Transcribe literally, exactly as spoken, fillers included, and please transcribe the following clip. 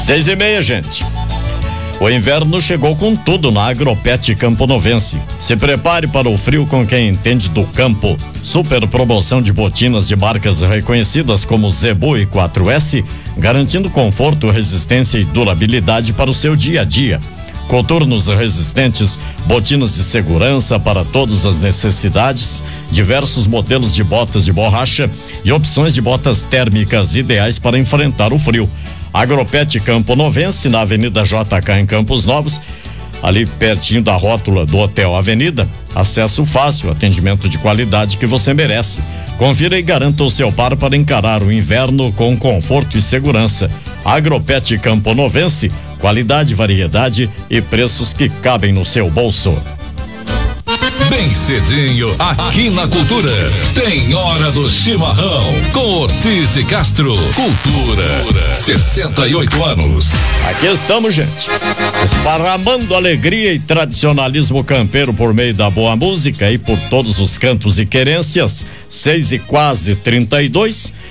Seis e meia, gente. O inverno chegou com tudo na Agropet Camponovense. Se prepare para o frio com quem entende do campo. Super promoção de botinas de marcas reconhecidas como Zebu e quatro S, garantindo conforto, resistência e durabilidade para o seu dia a dia. Coturnos resistentes, botinas de segurança para todas as necessidades, diversos modelos de botas de borracha e opções de botas térmicas ideais para enfrentar o frio. Agropet Camponovense, na Avenida J K em Campos Novos, ali pertinho da rótula do Hotel Avenida. Acesso fácil, atendimento de qualidade que você merece. Confira e garanta o seu par para encarar o inverno com conforto e segurança. Agropet Camponovense, qualidade, variedade e preços que cabem no seu bolso. Bem cedinho, aqui na Cultura, tem Hora do Chimarrão, com Ortiz de Castro. Cultura, sessenta e oito anos. Aqui estamos, gente, esparramando alegria e tradicionalismo campeiro por meio da boa música e por todos os cantos e querências. Seis e quase trinta e dois.